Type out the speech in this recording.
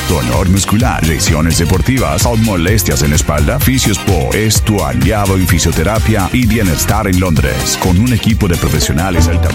dolor muscular, lesiones deportivas o molestias en la espalda, Fisiospo es tu aliado en fisioterapia y bienestar en Londres, con un equipo de profesionales altamente